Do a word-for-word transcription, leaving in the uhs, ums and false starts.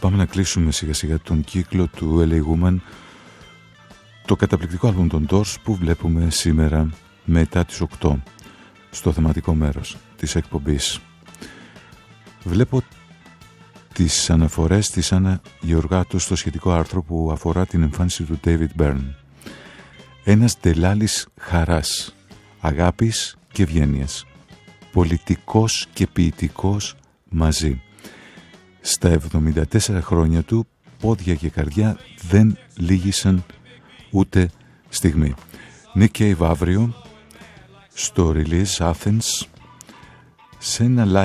πάμε να κλείσουμε σιγά σιγά τον κύκλο του ελ έι Woman, το καταπληκτικό άλμπουμ των Doors που βλέπουμε σήμερα μετά τις οκτώ στο θεματικό μέρος της εκπομπής. Βλέπω τις αναφορές της Άννα Γεωργάτου στο σχετικό άρθρο που αφορά την εμφάνιση του David Byrne. Ένας ντελάλης χαράς, αγάπης και ευγένειας, πολιτικός και ποιητικός μαζί. Στα εβδομήντα τέσσερα χρόνια του, πόδια και καρδιά δεν λύγησαν ούτε στιγμή. Nick Cave αύριο στο Release Athens σε ένα live